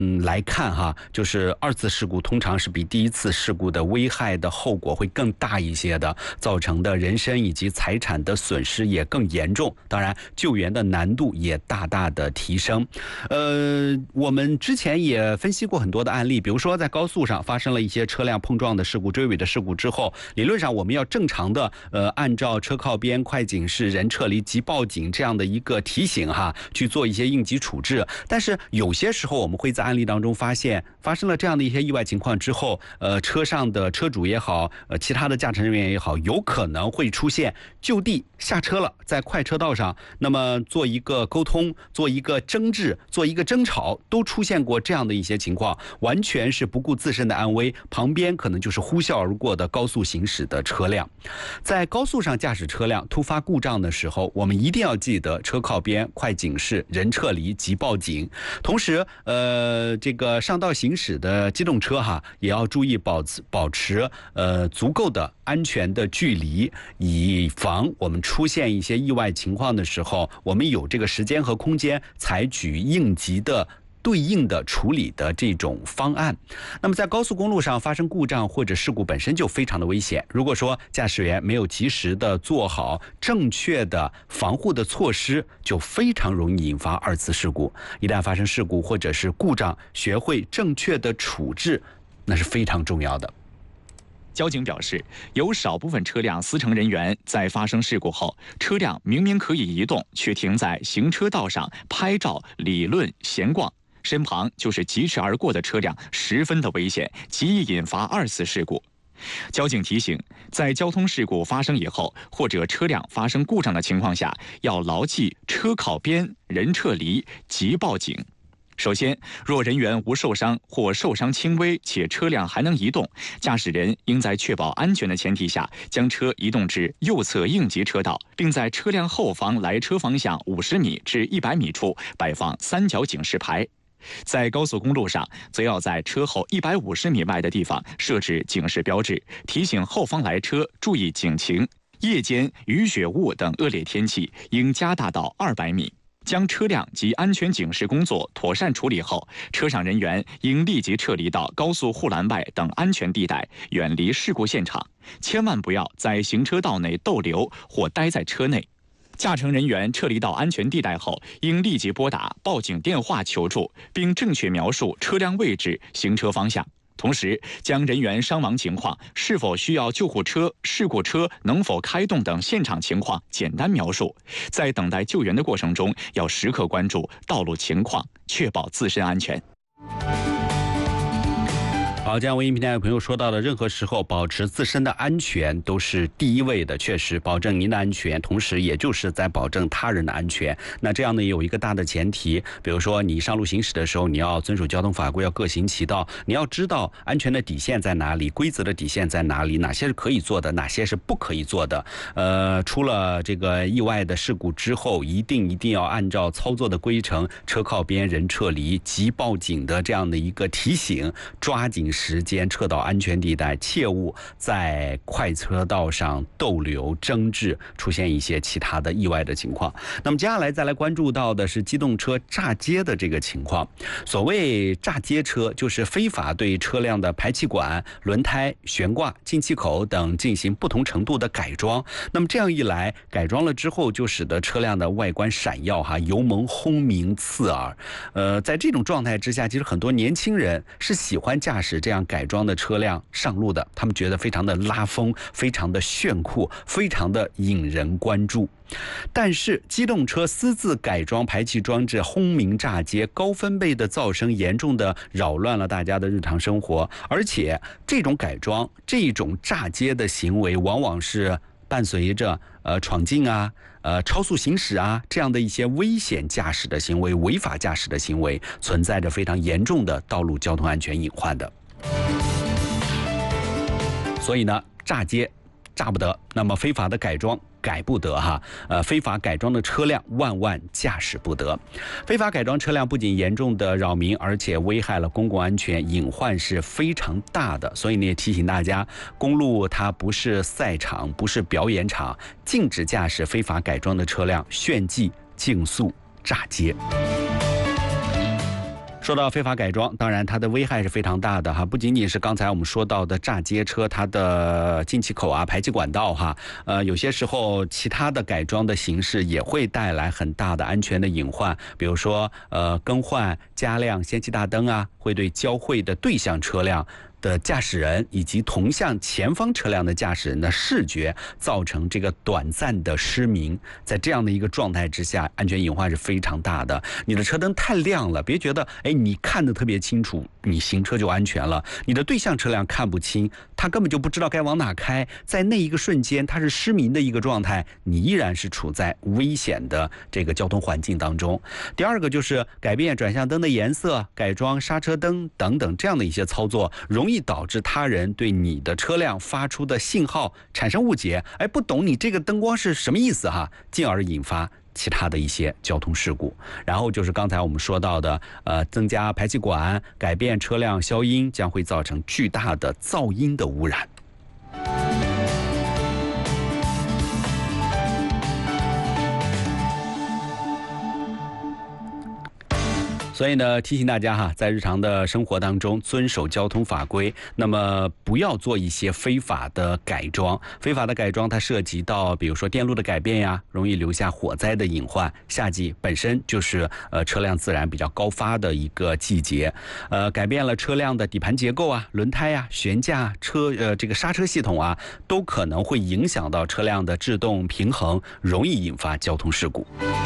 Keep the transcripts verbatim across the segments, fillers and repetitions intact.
嗯，来看哈，就是二次事故通常是比第一次事故的危害的后果会更大一些的，造成的人身以及财产的损失也更严重，当然救援的难度也大大的提升。呃，我们之前也分析过很多的案例，比如说在高速上发生了一些车辆碰撞的事故、追尾的事故之后，理论上我们要正常的呃按照车靠边、快警示、人撤离、急报警这样的一个提醒哈，去做一些应急处置。但是有些时候我们会在案例当中发现，发生了这样的一些意外情况之后，呃，车上的车主也好，呃，其他的驾乘人员也好，有可能会出现就地下车了，在快车道上，那么做一个沟通，做一个争执，做一个争吵，都出现过这样的一些情况，完全是不顾自身的安危，旁边可能就是呼啸而过的高速行驶的车辆。在高速上驾驶车辆突发故障的时候，我们一定要记得车靠边、快警示、人撤离、急报警。同时，呃，这个上道行驶的机动车哈，也要注意保持保持呃足够的安全的距离，以防我们出现一些意外情况的时候，我们有这个时间和空间采取应急的对应的处理的这种方案。那么在高速公路上发生故障或者事故本身就非常的危险，如果说驾驶员没有及时的做好正确的防护的措施，就非常容易引发二次事故。一旦发生事故或者是故障，学会正确的处置，那是非常重要的。 交警表示，有少部分车辆司乘人员在发生事故后，车辆明明可以移动，却停在行车道上拍照、理论、闲逛，身旁就是疾驰而过的车辆，十分的危险，极易引发二次事故。交警提醒，在交通事故发生以后，或者车辆发生故障的情况下，要牢记车靠边、人撤离、急报警。首先，若人员无受伤或受伤轻微且车辆还能移动，驾驶人应在确保安全的前提下，将车移动至右侧应急车道，并在车辆后方来车方向五十米至一百米处摆放三角警示牌。在高速公路上，则要在车后一百五十米外的地方设置警示标志，提醒后方来车注意警情。夜间雨雪雾等恶劣天气应加大到二百米。将车辆及安全警示工作妥善处理后，车上人员应立即撤离到高速护栏外等安全地带，远离事故现场，千万不要在行车道内逗留或待在车内。驾乘人员撤离到安全地带后，应立即拨打报警电话求助，并正确描述车辆位置、行车方向。同时，将人员伤亡情况、是否需要救护车、事故车能否开动等现场情况简单描述。在等待救援的过程中，要时刻关注道路情况，确保自身安全。 好，这样微信平台的朋友说到的，任何时候保持自身的安全都是第一位的，确实保证您的安全，同时也就是在保证他人的安全。那这样呢，有一个大的前提，比如说你上路行驶的时候，你要遵守交通法规，要各行其道，你要知道安全的底线在哪里，规则的底线在哪里，哪些是可以做的，哪些是不可以做的。呃，出了这个意外的事故之后，一定一定要按照操作的规程，车靠边、人撤离、急报警的这样的一个提醒，抓紧时间撤到安全地带，切勿在快车道上逗留争执，出现一些其他的意外的情况。那么接下来再来关注到的是机动车炸街的这个情况。所谓炸街车，就是非法对车辆的排气管、轮胎、悬挂、进气口等进行不同程度的改装。那么这样一来，改装了之后就使得车辆的外观闪耀哈，油蒙轰鸣刺耳。呃，在这种状态之下，其实很多年轻人是喜欢驾驶这样改装的车辆上路的，他们觉得非常的拉风，非常的炫酷，非常的引人关注。但是机动车私自改装排气装置，轰鸣炸街，高分贝的噪声严重的扰乱了大家的日常生活，而且这种改装、这种炸街的行为，往往是伴随着呃闯进啊、呃超速行驶啊这样的一些危险驾驶的行为、违法驾驶的行为，存在着非常严重的道路交通安全隐患的。所以呢，炸街炸不得，那么非法的改装改不得哈，呃，非法改装的车辆万万驾驶不得。非法改装车辆不仅严重的扰民，而且危害了公共安全，隐患是非常大的。所以呢，也提醒大家，公路它不是赛场，不是表演场，禁止驾驶非法改装的车辆炫技、竞速、炸街。 说到非法改装，当然它的危害是非常大的哈，不仅仅是刚才我们说到的炸街车，它的进气口啊、排气管道哈，呃，有些时候其他的改装的形式也会带来很大的安全的隐患，比如说呃更换、加亮氙气大灯啊，会对交汇的对向车辆的驾驶人以及同向前方车辆的驾驶人的视觉造成这个短暂的失明，在这样的一个状态之下，安全隐患是非常大的。你的车灯太亮了，别觉得哎你看得特别清楚，你行车就安全了。你的对向车辆看不清，他根本就不知道该往哪开，在那一个瞬间他是失明的一个状态，你依然是处在危险的这个交通环境当中。第二个就是改变转向灯的颜色、改装刹车灯等等这样的一些操作，容易导致他人对你的车辆发出的信号产生误解，哎，不懂你这个灯光是什么意思哈，进而引发其他的一些交通事故。然后就是刚才我们说到的，呃，增加排气管、改变车辆消音，将会造成巨大的噪音的污染。所以呢，提醒大家哈，在日常的生活当中遵守交通法规，那么不要做一些非法的改装。非法的改装它涉及到比如说电路的改变呀，容易留下火灾的隐患。夏季本身就是呃车辆自燃比较高发的一个季节，呃，改变了车辆的底盘结构啊、轮胎啊、悬架、车呃这个刹车系统啊，都可能会影响到车辆的制动平衡，容易引发交通事故。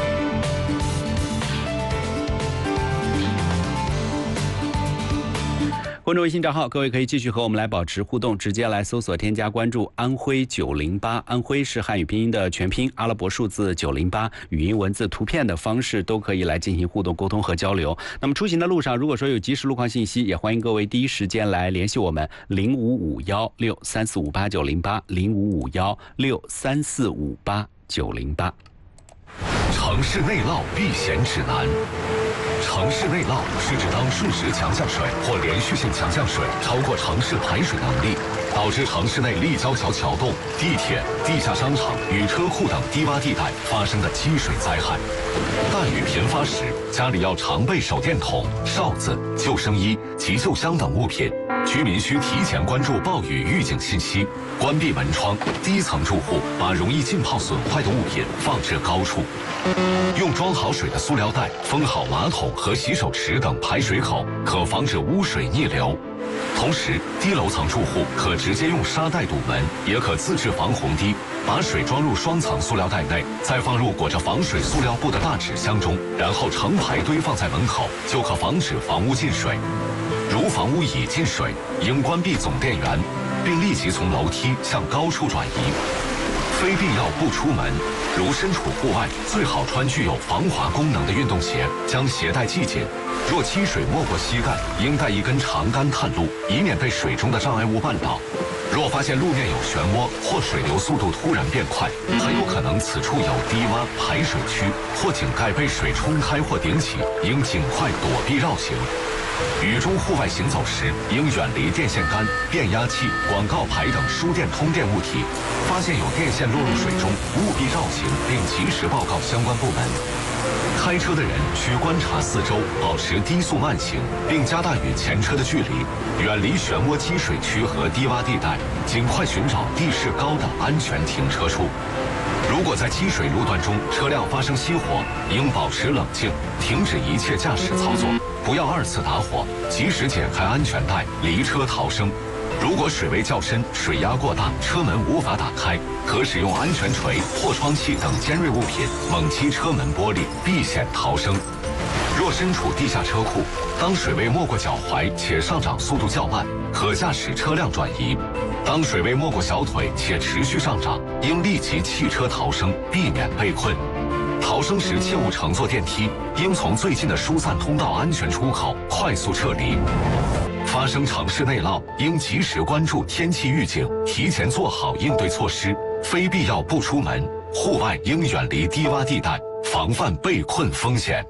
关注微信账号，各位可以继续和我们来保持互动，直接来搜索添加关注安徽九零八，安徽是汉语拼音的全拼，阿拉伯数字九零八，语音、文字、图片的方式都可以来进行互动、沟通和交流。那么出行的路上，如果说有及时路况信息，也欢迎各位第一时间来联系我们零五五幺六三四五八九零八零五五幺六三四五八九零八。 城市内涝避险指南。城市内涝是指当瞬时强降水或连续性强降水超过城市排水能力，导致城市内立交桥、桥洞、地铁、地下商场与车库等低洼地带发生的积水灾害。大雨频发时，家里要常备手电筒、哨子、救生衣、急救箱等物品。居民需提前关注暴雨预警信息，关闭门窗。低层住户把容易浸泡损坏的物品放置高处。用装好水的塑料袋封好马桶和洗手池等排水口，可防止污水逆流。同时，低楼层住户可直接用沙袋堵门，也可自制防洪堤，把水装入双层塑料袋内，再放入裹着防水塑料布的大纸箱中，然后成排堆放在门口，就可防止房屋进水。如房屋已进水，应关闭总电源，并立即从楼梯向高处转移。非必要不出门，如身处户外，最好穿具有防滑功能的运动鞋，将鞋带系紧。若积水没过膝盖，应带一根长杆探路，以免被水中的障碍物绊倒。若发现路面有漩涡或水流速度突然变快，很有可能此处有低洼排水区或井盖被水冲开或顶起，应尽快躲避绕行。雨中户外行走时，应远离电线杆、变压器、广告牌等输电通电物体。发现有电线落入水中，务必绕行，并及时报告相关部门。开车的人需观察四周，保持低速慢行，并加大与前车的距离，远离漩涡积水区和低洼地带，尽快寻找地势高的安全停车处。如果在积水路段中车辆发生熄火，应保持冷静，停止一切驾驶操作，不要二次打火，及时解开安全带，离车逃生。如果水位较深，水压过大，车门无法打开，可使用安全锤、破窗器等尖锐物品猛击车门玻璃，避险逃生。若身处地下车库，当水位没过脚踝且上涨速度较慢，可驾驶车辆转移；当水位没过小腿且持续上涨，应立即弃车逃生，避免被困。逃生时切勿乘坐电梯，应从最近的疏散通道安全出口快速撤离。发生城市内涝，应及时关注天气预警，提前做好应对措施，非必要不出门。户外应远离低洼地带，防范被困风险。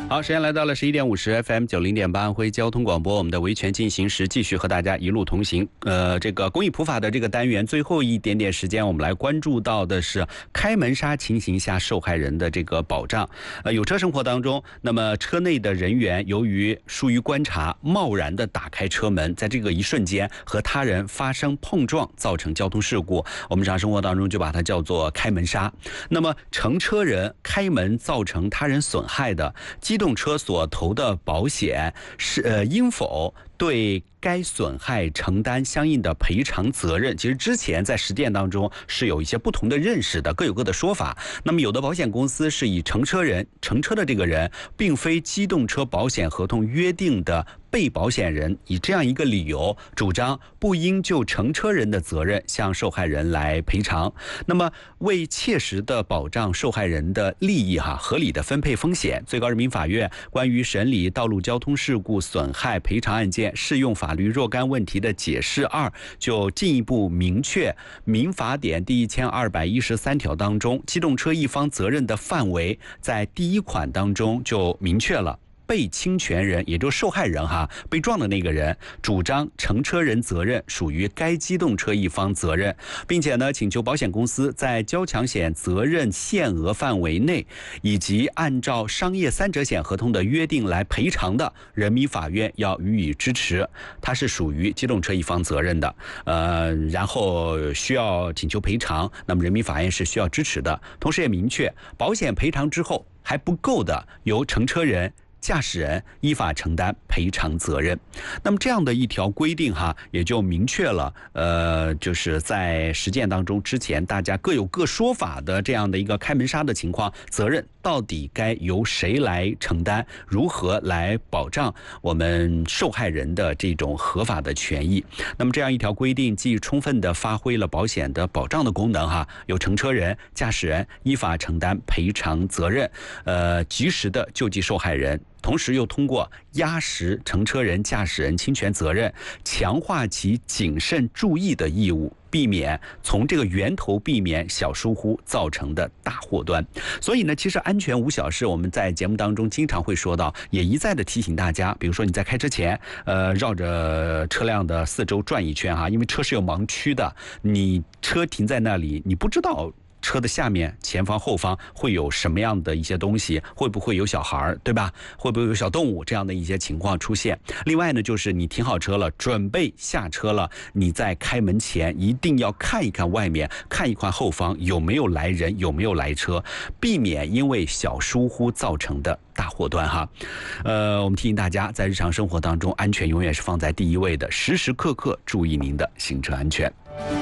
好，时间来到了十一点五十 ，F M 九零点八安徽交通广播，我们的维权进行时继续和大家一路同行。呃，这个公益普法的这个单元最后一点点时间，我们来关注到的是开门杀情形下受害人的这个保障。呃，有车生活当中，那么车内的人员由于疏于观察，贸然的打开车门，在这个一瞬间和他人发生碰撞，造成交通事故，我们日常生活当中就把它叫做开门杀。那么乘车人开门造成他人损害的，机动车所投的保险是呃应否对该损害承担相应的赔偿责任？其实之前在实践当中是有一些不同的认识的，各有各的说法。那么有的保险公司是以乘车人乘车的这个人并非机动车保险合同约定的被保险人，以这样一个理由主张不应就乘车人的责任向受害人来赔偿。那么为切实的保障受害人的利益哈，合理的分配风险，最高人民法院关于审理道路交通事故损害赔偿案件适用法律若干问题的解释二，就进一步明确民法典第一千二百一十三条当中机动车一方责任的范围，在第一款当中就明确了。被侵权人，也就是受害人哈，被撞的那个人，主张乘车人责任属于该机动车一方责任，并且呢，请求保险公司在交强险责任限额范围内，以及按照商业三者险合同的约定来赔偿的，人民法院要予以支持，它是属于机动车一方责任的，呃，然后需要请求赔偿，那么人民法院是需要支持的，同时也明确，保险赔偿之后还不够的，由乘车人。驾驶人依法承担赔偿责任。那么这样的一条规定哈，也就明确了，呃，就是在实践当中，之前大家各有各说法的这样的一个开门杀的情况，责任到底该由谁来承担？如何来保障我们受害人的这种合法的权益？那么这样一条规定，既充分的发挥了保险的保障的功能哈，有乘车人、驾驶人依法承担赔偿责任，呃，及时的救济受害人。同时又通过压实乘车人、驾驶人侵权责任，强化其谨慎注意的义务，避免从这个源头避免小疏忽造成的大祸端。所以呢，其实安全无小事，我们在节目当中经常会说到，也一再的提醒大家，比如说你在开车前，呃，绕着车辆的四周转一圈哈，因为车是有盲区的，你车停在那里，你不知道。车的下面、前方、后方会有什么样的一些东西？会不会有小孩，对吧？会不会有小动物这样的一些情况出现？另外呢，就是你停好车了，准备下车了，你在开门前一定要看一看外面，看一看后方有没有来人，有没有来车，避免因为小疏忽造成的大祸端哈。呃，我们提醒大家，在日常生活当中，安全永远是放在第一位的，时时刻刻注意您的行车安全。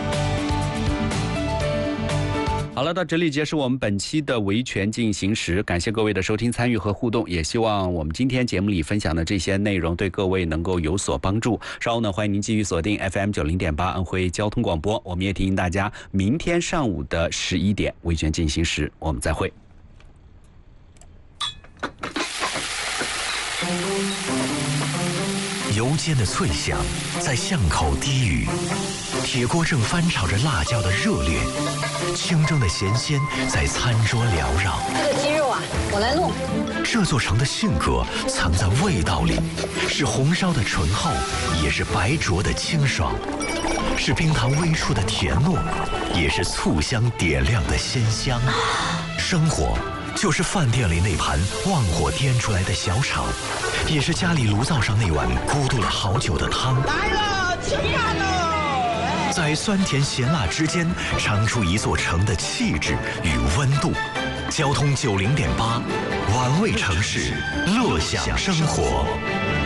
好了，到这里结束我们本期的维权进行时，感谢各位的收听、参与和互动，也希望我们今天节目里分享的这些内容对各位能够有所帮助。稍后呢，欢迎您继续锁定 F M 九零点八安徽交通广播，我们也提醒大家，明天上午的十一点维权进行时，我们再会。 油煎的脆响在巷口低语，铁锅正翻炒着辣椒的热烈，清蒸的咸鲜在餐桌缭绕。 这个鸡肉啊，我来弄。 这座城的性格藏在味道里，是红烧的醇厚，也是白灼的清爽，是冰糖微出的甜糯，也是醋香点亮的鲜香。生活就是饭店里那盘旺火颠出来的小炒，也是家里炉灶上那碗咕嘟了好久的汤。 来了，吃饭了！ 在酸甜咸辣之间，尝出一座城的气质与温度。交通九零点八，玩味城市，乐享生活。